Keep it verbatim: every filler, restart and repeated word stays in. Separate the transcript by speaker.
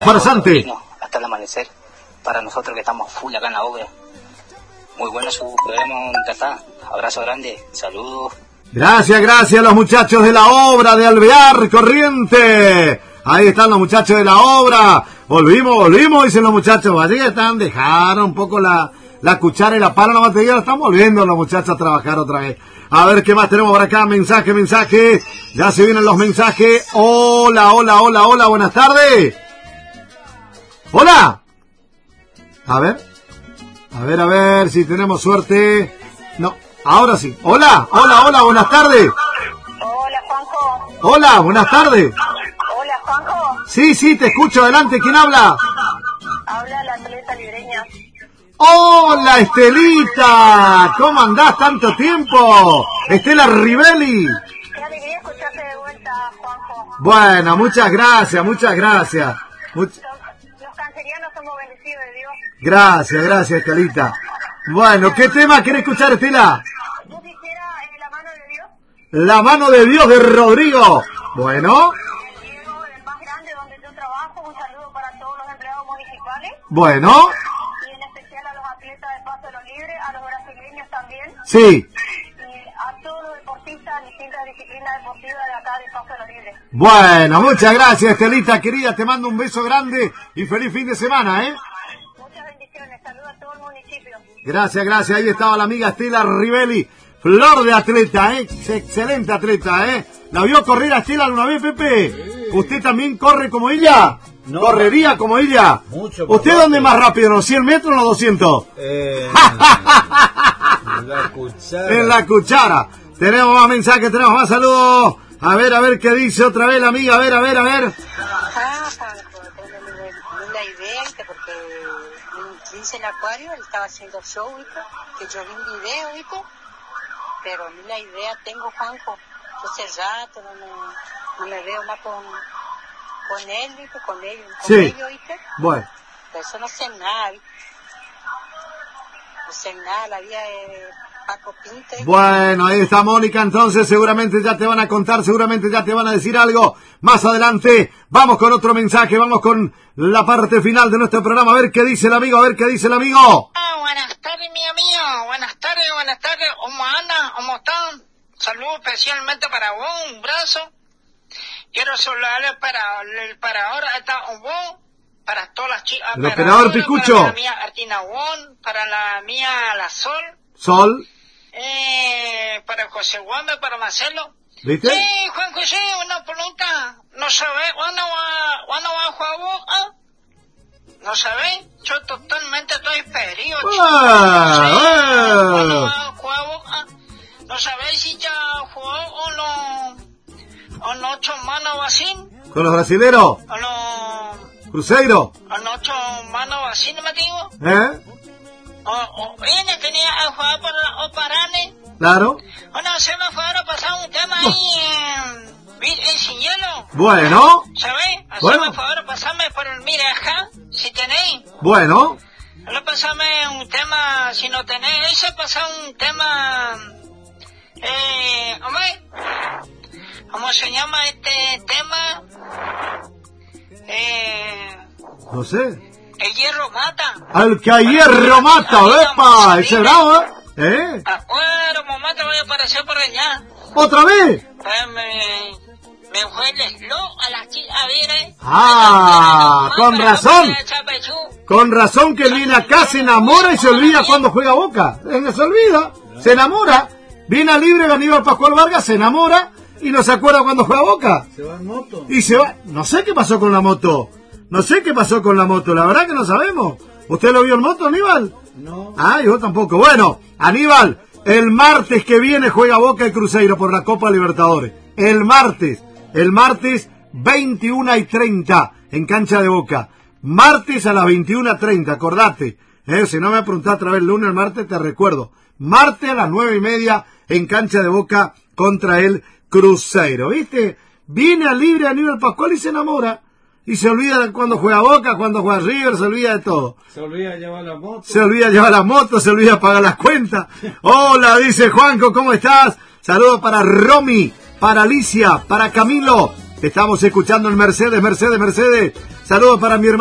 Speaker 1: Farsante.
Speaker 2: Hasta el amanecer, para nosotros que estamos full acá en la obra. Muy bueno su programa, Tata. Abrazo grande, saludos.
Speaker 1: Gracias, gracias a los muchachos de la obra de Alvear Corriente. Ahí están los muchachos de la obra. Volvimos, volvimos, dicen los muchachos. Allí están, dejaron un poco la, la cuchara y la pala, la batería. Están volviendo los muchachos a trabajar otra vez. A ver qué más tenemos por acá. Mensaje, mensaje. Ya se vienen los mensajes. Hola, hola, hola, hola. Buenas tardes. Hola. A ver. A ver, a ver si tenemos suerte. No, ahora sí. Hola, hola, hola, buenas tardes.
Speaker 3: Hola, Juanjo.
Speaker 1: Hola, buenas tardes.
Speaker 3: Hola, Juanjo.
Speaker 1: Sí, sí, te escucho. Adelante, ¿quién habla?
Speaker 3: Habla la atleta libreña.
Speaker 1: Hola, Estelita. ¿Cómo andás tanto tiempo? Estela Rivelli.
Speaker 3: Qué alegría escucharte de vuelta, Juanjo.
Speaker 1: Bueno, muchas gracias, muchas gracias. Much...
Speaker 3: Los cancerianos somos bendecidos de Dios.
Speaker 1: Gracias, gracias, Estelita. Bueno, ¿qué tema querés escuchar, Estela?
Speaker 3: ¿Tú quisieras eh, la mano de Dios?
Speaker 1: La mano de Dios de Rodrigo. Bueno.
Speaker 3: El Diego, el más grande donde yo trabajo. Un saludo para todos los empleados municipales.
Speaker 1: Bueno.
Speaker 3: Y en especial a los atletas de Paso de los Libres, a los brasileños también.
Speaker 1: Sí.
Speaker 3: Y a todos los deportistas en distintas disciplinas deportivas de acá de Paso de los Libres.
Speaker 1: Bueno, muchas gracias, Estelita, querida. Te mando un beso grande y feliz fin de semana, ¿eh?
Speaker 3: Muchas bendiciones. Saludos a todo el municipio.
Speaker 1: Gracias, gracias. Ahí estaba la amiga Estela Rivelli. Flor de atleta, ¿eh? Excelente atleta, ¿eh? ¿La vio correr a Estela alguna vez, Pepe? Sí. ¿Usted también corre como ella? No. ¿Correría como ella?
Speaker 4: Mucho.
Speaker 1: ¿Usted dónde es más rápido, los cien metros o los doscientos?
Speaker 4: Eh, en la cuchara.
Speaker 1: En la cuchara. Tenemos más mensajes, tenemos más saludos. A ver, a ver qué dice otra vez la amiga. A ver, a ver, a ver.
Speaker 5: Ah, la idea, porque dice el acuario, él estaba haciendo show, ¿viste? Que yo vi un video, ¿viste? Pero a mí la idea tengo, Juanjo. Hace rato no me, no me veo más con, con él, ¿viste? Con ellos, con
Speaker 1: sí.
Speaker 5: ellos, ¿viste?
Speaker 1: Bueno.
Speaker 5: Pero eso no sé nada, ¿viste? No sé nada, la vida de Paco Pinte.
Speaker 1: Bueno, ahí está Mónica, entonces seguramente ya te van a contar, seguramente ya te van a decir algo más adelante. Vamos con otro mensaje, vamos con la parte final de nuestro programa, a ver qué dice el amigo, a ver qué dice el amigo.
Speaker 6: Ah, buenas tardes, mi amigo, buenas tardes, buenas tardes, ¿cómo andan? ¿Cómo están? Saludos especialmente para vos, un brazo. Quiero saludarle para el parador, está vos, para todas las chicas.
Speaker 1: El operador Picucho.
Speaker 6: Para la mía Artina Won, para la mía La Sol.
Speaker 1: Sol.
Speaker 6: Eh, para José Guambe, para Marcelo.
Speaker 1: ¿Viste?
Speaker 6: Sí, Juan José, una pregunta. ¿No sabés cuándo va, cuándo va a jugar Boca? ¿No sabéis? Yo totalmente estoy perdido.
Speaker 1: Ah,
Speaker 6: no sé,
Speaker 1: ah.
Speaker 6: ¿Cuándo va a jugar Boca? ¿No sabéis si ya jugó o no? ¿O no ocho manos o así?
Speaker 1: ¿Con los brasileros?
Speaker 6: ¿O no?
Speaker 1: ¿Cruzeiro?
Speaker 6: ¿O no ocho manos o así, no me digo?
Speaker 1: ¿Eh?
Speaker 6: ¿O, o viene tenía a jugar por la Oparane?
Speaker 1: Claro.
Speaker 6: ¿O no se me fue a pasar un tema ahí en, en Sin Hielo?
Speaker 1: Bueno.
Speaker 6: ¿Sabéis? Haceme
Speaker 1: Bueno.
Speaker 6: el favor, pasame por el mire acá, si tenéis.
Speaker 1: Bueno.
Speaker 6: No pasame un tema, si no tenéis, ese pasa un tema, eh, hombre, ¿cómo se llama este tema? Eh,
Speaker 1: No sé.
Speaker 6: el hierro mata.
Speaker 1: Al que a hierro mata, ¡epa! Ese bravo, ¿eh?
Speaker 6: Ah, bueno, mamá, te voy a aparecer por allá.
Speaker 1: ¿Otra vez?
Speaker 6: Pues me, me hueles lo a las chicas, a ver, eh.
Speaker 1: Ah, con razón. Con razón que viene acá, se enamora y se olvida cuando juega Boca. Eh, Se olvida, se enamora. Viene a libre de Aníbal Pascual Vargas, se enamora y no se acuerda cuando juega Boca.
Speaker 4: Se va en moto.
Speaker 1: Y se va. No sé qué pasó con la moto. No sé qué pasó con la moto, la verdad que no sabemos. ¿Usted lo vio en moto, Aníbal?
Speaker 4: No.
Speaker 1: Ah, yo tampoco. Bueno, Aníbal, el martes que viene juega Boca y Cruzeiro por la Copa Libertadores. El martes, el martes veintiuna y treinta en cancha de Boca. Martes a las veintiuna y treinta, acordate. Eh, si no me preguntás otra vez el lunes, el martes, te recuerdo. Martes a las nueve y media en cancha de Boca contra el Cruzeiro. ¿Viste? Viene a libre Aníbal Pascual y se enamora. Y se olvida de cuando juega Boca, cuando juega River, se olvida de todo.
Speaker 4: Se olvida de llevar la moto.
Speaker 1: Se olvida de llevar la moto, se olvida de pagar las cuentas. Hola, dice Juanco, ¿cómo estás? Saludos para Romy, para Alicia, para Camilo, Te estamos escuchando en Mercedes, Mercedes, Mercedes. Saludos para mi hermano.